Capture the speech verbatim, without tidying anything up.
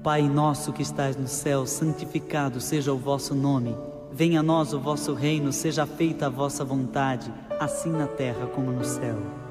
Pai nosso que estais no céu, santificado seja o vosso nome. Venha a nós o vosso reino, seja feita a vossa vontade, assim na terra como no céu.